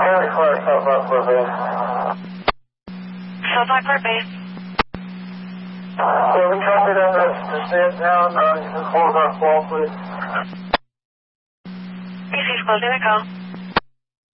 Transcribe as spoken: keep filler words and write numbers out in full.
South Lockport Base. South Lockport Base. Yeah, we copied on the, the stand down. Uh, you can close our call, please. Received, closing the call.